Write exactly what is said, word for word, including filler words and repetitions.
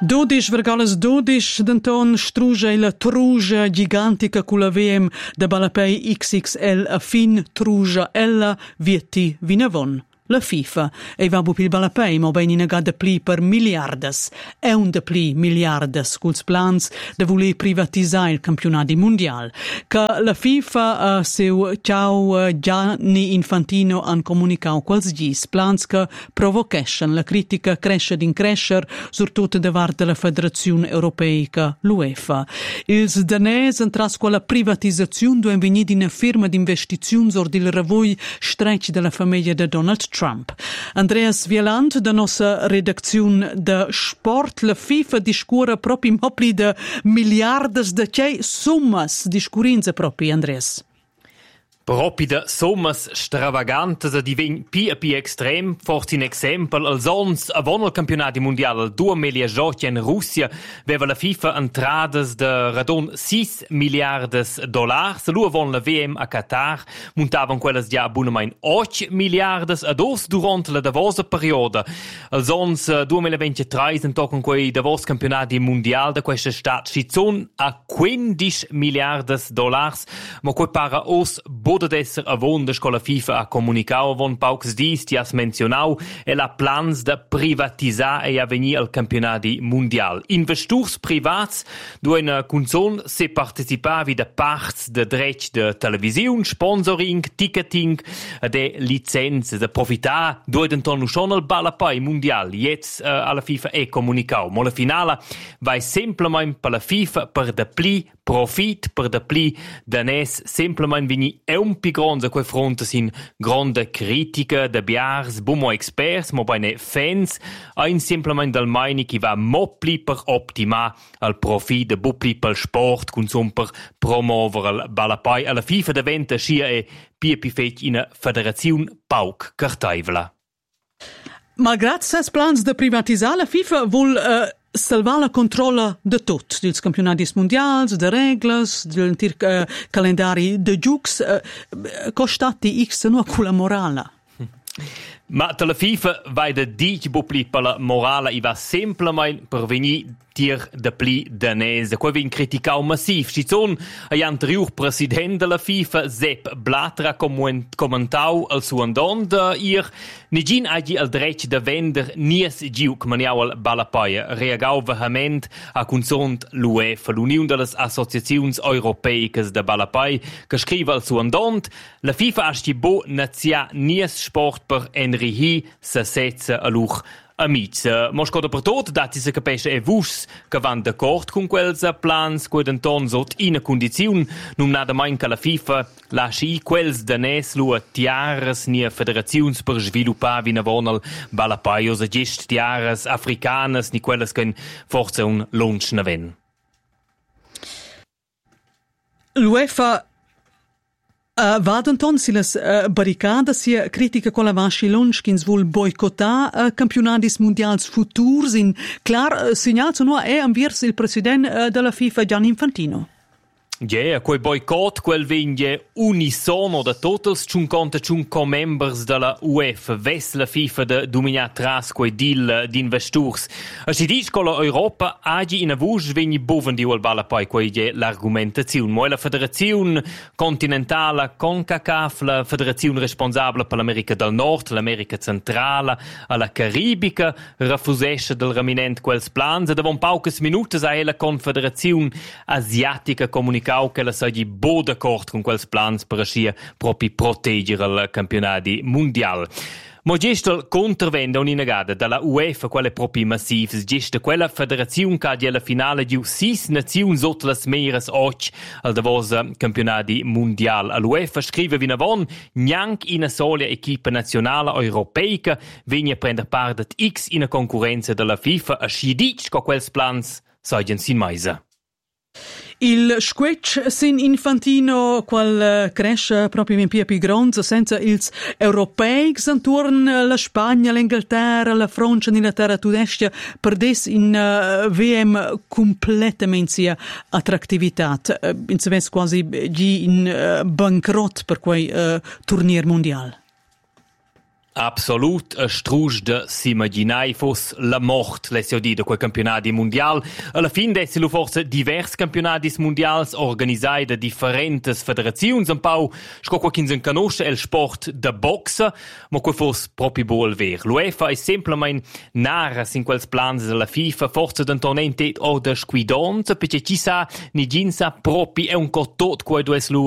dodici virgola dodici denton struge la truja gigantica con la V M da Balapei X X L a fin truja ella vieti vinavon. La FIFA e va bu pil Balapei mo ben inaga de pli per miliardes e un de pli miliardes culs plans de voler privatizzare il campionati mondial che la FIFA uh, seu ciao uh, Gianni Infantino han comunicau quals gis plans che provocation la critica cresce din crescer surtut de vart de la Federazione Europeica l'UEFA. Ils danès entras quella privatizzazione duen venid in firma d'investiziuns or dil ravoi stretch de la famiglia de Donald Trump. Andreas Wieland, da nostra redazione de Sport, la FIFA discura proprio mopli de miliardes de cei summas discurinze proprio, Andreas. Proprio de sommas stravagantes e divent pi e pi extrem. Forse in exempel, als ons avon il campionati mondial al duemiladiciotto in Russia, veva la FIFA entrades de radon sis miliardes dollars. Lu avon la V M a Qatar, montavan quelles già abonament otto miliardes ad os durant la davosa perioda. Als ons duemilaventitré en tocan quei davos campionati mondial de questa stat schizon a quindici miliardes dollars, ma quei para os Boda d'esser avon de scola FIFA a comunicau avon paucs dis ti has mencionau e la plans de privatisar e a venir al campionati mondial. Investors privats duen cunzon se participavi de parts de drech de televisiun, sponsoring, ticketing, de licenze, de profitar due denton schon al Balapei mondial. Jetzt uh, alla FIFA e comunicau. Mo la finala vai semplament per la FIFA per de pli profit, per de pli danès semplament vini e un pi gronda quei fronte sin gronda critica de biars, bumo experts, mo bene fans, ein semplament dal meini chi va mo pli per optimar al profit de bu pli pel sport, consum per promover al Balapei. Alla FIFA diventa scia e pi e pi fetg ina federaziun pauc cartaivla. Malgrat ses plans de privatizzar, la FIFA vol uh, salvar la controlla de tot, dels campionats mondials, de regles, del tir uh, calendari de giucs, uh, costati X no con la morala. Ma la FIFA vai de dic bu pli per la morala i va semplament per venir tir de pli danese. Quei vin criticau massiv. Schizon a anterior president de la FIFA, Sepp Blatter, commentau al suo andon de ir negin agi al drech de vender nies giuc maniau al Balapei. Reagau vehement a consont l'UEFA, l'Unione de les Associaziuns Europeicas de Balapei, che scrive al suo andon la FIFA asti bo nazia nies sport per enrihi se setze a luch amics. Mo scoda per tot, dati se capesce e vus che van d'accordo con quels plans, quei denton sot in condiziun, non nada main che la FIFA lasci quels danès lua tiaras nia federaziuns per sviluppar vina vonal Balapei o gest tiaras africanas ni quelles che forse un lunch na ven. L'UEFA Uh, Vadenton si les uh, barricades sia critica con la vasci lunch ch'ins vuol boicottar uh, campionatis mondials futurs in clar uh, segnal no è anviers il president uh, della FIFA Gianni Infantino. Yeah, quei boicott quel vinge unisono da totals cinquanta members della UEFA ves la FIFA de dominar tras quei deal d'investors. A si dice che l'Europa agi in avus vegni boven di al Balapei quei je l'argumentazione. Mo la federazione continentale CONCACAF, la federazione responsabile per l'America del Nord, l'America centrale, alla Caribica, refusesce del raminent quels plans e davon paucas minutas a la Confederazione Asiatica comunicare che la saggi bo d'accordo con quels plans per ascia proprio proteggere il campionati mondial. Ma gestel contravende un'inagada dalla UEFA quelle proprio massive, gesta quella federazione che alla finale di sis nazioni sotto le meires och al davosa campionati mondial. L'UEFA scrive vinavon neanche in una sola equipa nazionale europeica viene a prendere parte X in una concorrenza della FIFA a scidic con quels plans saggen sin meisa. Il squetch sin Infantino qual cresce proprio in pia più grande senza ils europei intorno la Spagna, l'Inghilterra, la Francia e la terra tudestia perdes in uh, V M completamente sia attrattività. Uh, in se quasi gi in uh, bankrot per quei uh, turnier mondial. Absolut, a strusch de s'imaginai fos la mort, lessi di da quel campionati mondial. Alla fin dessi lo forse divers campionati mondials organisai da differentes federaziuns un pau, sco qua kin sen conosce el sport da boxa, ma quel fos propi bol ver. L'UEFA è semplicemente nara sin quels plans della FIFA, forse d'antonente o da squidons, perché ci sa ni ginsa propi è un co tot quai dues lu